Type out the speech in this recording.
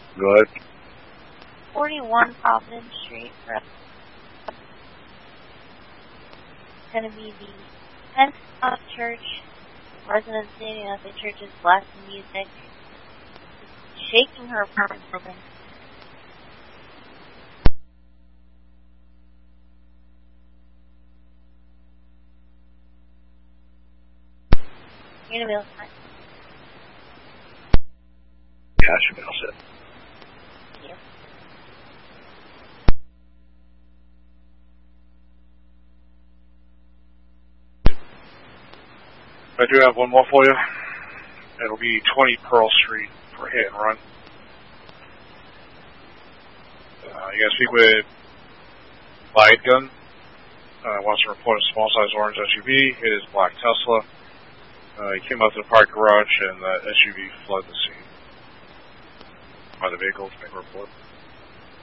Go ahead. 41 Providence Street. It's going to be the Pentecost Church. Resident stating that the church is blasting music, shaking her apartment building. You're going to be able to find Yeah, I should be all set. you. I do have one more for you. It'll be 20 Pearl Street for hit and run. You gotta speak with Light Gun. Wants to report a small-sized orange SUV. It is black Tesla. He came out to the parked garage and the SUV fled the scene. By the vehicle to make a report.